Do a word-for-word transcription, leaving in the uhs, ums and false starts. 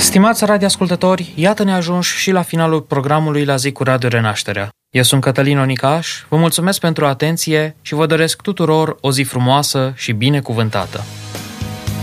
Stimați radioascultători, iată-ne ajunși și la finalul programului La zi cu Radio Renașterea. Eu sunt Cătălin Onicaș, vă mulțumesc pentru atenție și vă doresc tuturor o zi frumoasă și binecuvântată.